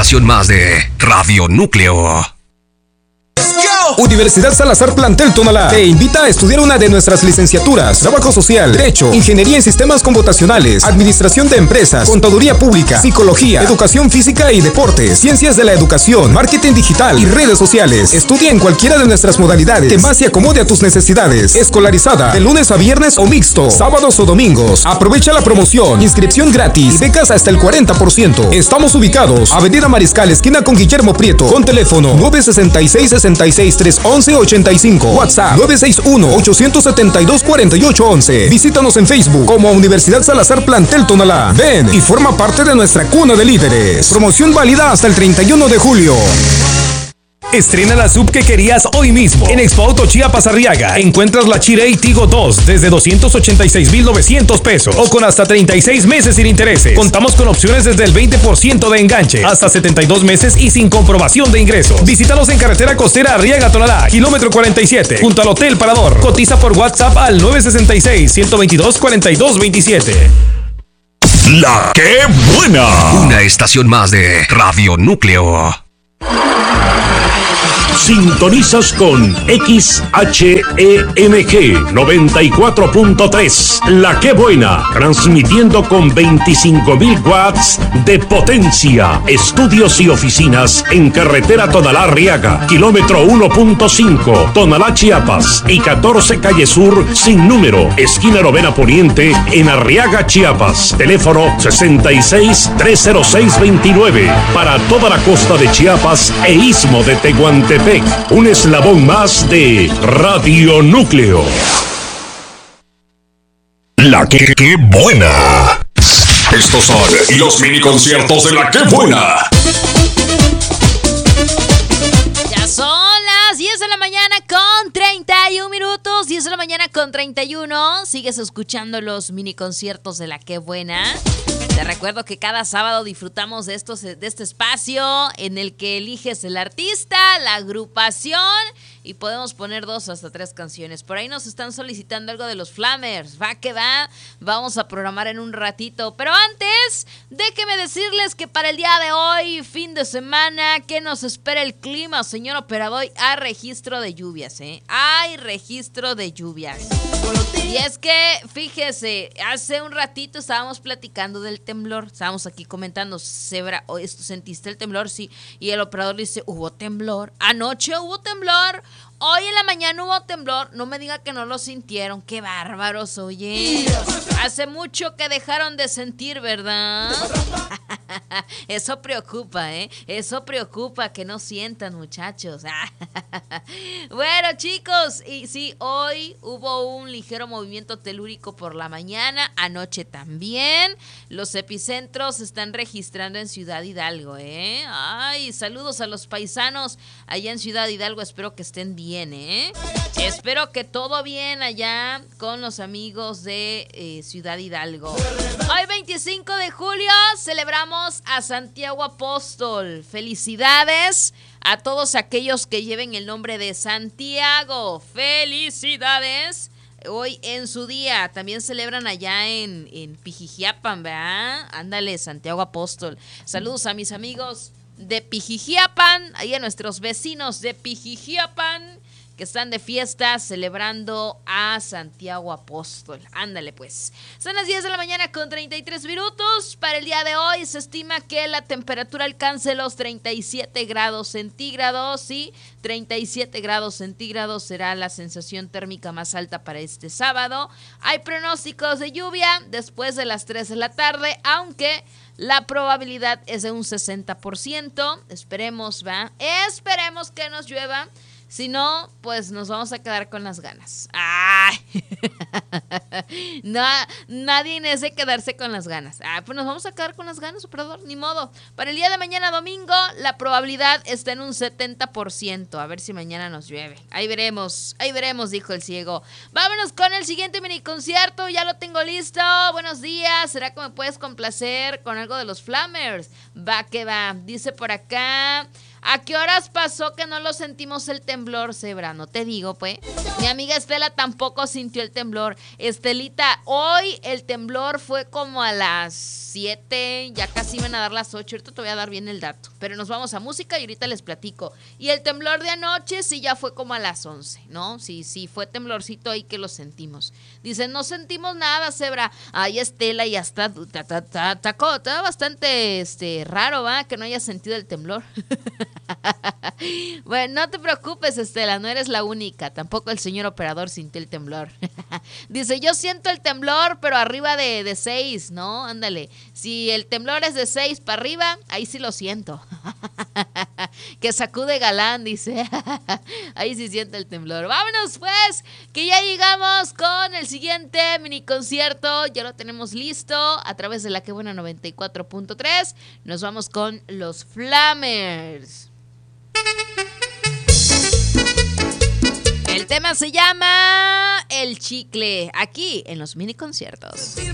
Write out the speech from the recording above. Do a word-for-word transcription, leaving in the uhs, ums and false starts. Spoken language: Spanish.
estación más de Radio Núcleo. Universidad Salazar Plantel Tonalá te invita a estudiar una de nuestras licenciaturas: Trabajo Social, Derecho, Ingeniería en Sistemas Computacionales, Administración de Empresas, Contaduría Pública, Psicología, Educación Física y Deportes, Ciencias de la Educación, Marketing Digital y Redes Sociales. Estudia en cualquiera de nuestras modalidades que más se acomode a tus necesidades. Escolarizada de lunes a viernes o mixto, sábados o domingos. Aprovecha la promoción, inscripción gratis y becas hasta el cuarenta por ciento. Estamos ubicados Avenida Mariscal, esquina con Guillermo Prieto, con teléfono nueve seis seis, seis seis, tres once, ochenta y cinco. WhatsApp nueve seis uno, ocho siete dos, cuatro ocho once. Visítanos en Facebook como Universidad Salazar Plantel Tonalá. Ven y forma parte de nuestra cuna de líderes. Promoción válida hasta el treinta y uno de julio. Estrena la sub que querías hoy mismo. En Expo Auto Chiapas Arriaga encuentras la Chery Tiggo dos desde doscientos ochenta y seis mil novecientos pesos o con hasta treinta y seis meses sin intereses. Contamos con opciones desde el veinte por ciento de enganche hasta setenta y dos meses y sin comprobación de ingresos. Visítanos en carretera costera Arriaga Tonalá, kilómetro cuarenta y siete, junto al Hotel Parador. Cotiza por WhatsApp al nueve seis seis, uno dos dos, cuatro dos dos siete. La que buena. Una estación más de Radio Núcleo. Sintonizas con X H E M G noventa y cuatro punto tres, La Que Buena, transmitiendo con veinticinco mil watts de potencia. Estudios y oficinas en carretera Tonalá Arriaga, kilómetro uno punto cinco, Tonalá Chiapas, y catorce calle Sur sin número, esquina Novena Poniente en Arriaga, Chiapas. Teléfono sesenta y seis, trescientos seis, veintinueve para toda la costa de Chiapas e istmo de Tehuantepec. Un eslabón más de Radio Núcleo. La que, que buena. Estos son los mini conciertos de La Que Buena. Ya son las diez de la mañana con treinta y un minutos. diez de la mañana con treinta y uno. Sigues escuchando los mini conciertos de La Que Buena. Te recuerdo que cada sábado disfrutamos de, estos, de este espacio en el que eliges el artista, la agrupación y podemos poner dos hasta tres canciones. Por ahí nos están solicitando algo de los Flammers. Va que va, vamos a programar en un ratito. Pero antes, déjenme decirles que para el día de hoy, fin de semana, ¿qué nos espera el clima, señor operador? Hay registro de lluvias, ¿eh? Hay registro de lluvias. Y es que, fíjese, hace un ratito estábamos platicando del temblor. Estábamos aquí comentando, Zebra, ¿sentiste el temblor? Sí. Y el operador dice, ¿hubo temblor? Anoche hubo temblor. Hoy en la mañana hubo temblor. No me diga que no lo sintieron. Qué bárbaros, oye. Hace mucho que dejaron de sentir, ¿verdad? Eso preocupa, ¿eh? Eso preocupa que no sientan, muchachos. Bueno, chicos, y sí, hoy hubo un ligero movimiento telúrico por la mañana. Anoche también. Los epicentros se están registrando en Ciudad Hidalgo, ¿eh? Ay, saludos a los paisanos allá en Ciudad Hidalgo. Espero que estén bien. Bien, ¿eh? Espero que todo bien allá con los amigos de eh, Ciudad Hidalgo. Hoy veinticinco de julio celebramos a Santiago Apóstol. Felicidades a todos aquellos que lleven el nombre de Santiago. Felicidades. Hoy en su día también celebran allá en, en Pijijiapan, ¿verdad? Ándale, Santiago Apóstol. Saludos a mis amigos de Pijijiapan, ahí a nuestros vecinos de Pijijiapan que están de fiesta celebrando a Santiago Apóstol. Ándale pues. Son las diez de la mañana con treinta y tres minutos. Para el día de hoy se estima que la temperatura alcance los treinta y siete grados centígrados. Sí, treinta y siete grados centígrados será la sensación térmica más alta para este sábado. Hay pronósticos de lluvia después de las tres de la tarde, aunque la probabilidad es de un sesenta por ciento. Esperemos, ¿va? Esperemos que nos llueva. Si no, pues nos vamos a quedar con las ganas. ¡Ay! No, nadie es de quedarse con las ganas. Ah, pues nos vamos a quedar con las ganas, operador. Ni modo. Para el día de mañana domingo, la probabilidad está en un setenta por ciento. A ver si mañana nos llueve. Ahí veremos. Ahí veremos, dijo el ciego. Vámonos con el siguiente mini concierto. Ya lo tengo listo. Buenos días. ¿Será que me puedes complacer con algo de los Flammers? Va que va. Dice por acá. ¿A qué horas pasó que no lo sentimos el temblor, Zebra? No te digo, pues. Mi amiga Estela tampoco sintió el temblor. Estelita, hoy el temblor fue como a las siete, ya casi iban a dar las ocho. Ahorita te voy a dar bien el dato. Pero nos vamos a música y ahorita les platico. Y el temblor de anoche sí ya fue como a las once, ¿no? Sí, sí, fue temblorcito ahí que lo sentimos. Dicen, no sentimos nada, Zebra. Ay, Estela, y hasta está bastante este, raro, ¿va? Que no hayas sentido el temblor. Bueno, no te preocupes, Estela, no eres la única. Tampoco el señor operador sintió el temblor. Dice, yo siento el temblor, pero arriba de, de seis, ¿no? Ándale. Si el temblor es de seis para arriba, ahí sí lo siento. Que sacude galán, dice. Ahí sí siente el temblor. Vámonos pues, que ya llegamos con el siguiente mini concierto. Ya lo tenemos listo a través de la Que Buena noventa y cuatro punto tres. Nos vamos con los Flamers. El tema se llama El Chicle, aquí en los mini conciertos.